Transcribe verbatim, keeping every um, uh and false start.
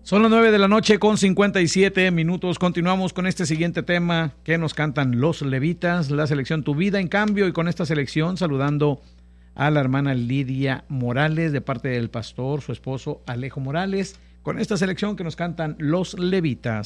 Son las nueve de la noche con cincuenta y siete minutos. Continuamos con este siguiente tema que nos cantan los Levitas, la selección Tu Vida en Cambio, y con esta selección saludando a la hermana Lidia Morales de parte del pastor, su esposo Alejo Morales, con esta selección que nos cantan los Levitas.